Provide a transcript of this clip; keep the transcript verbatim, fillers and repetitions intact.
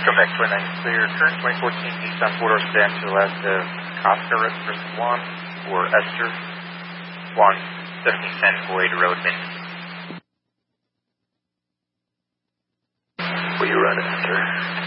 Quebec twenty-nine clear. Current twenty fourteen Nissan four-door sedan to the left of Kafka Restaurant Swan or Esther Swan, seventeen ten Boyd Road, Minton. Will you run it, sir?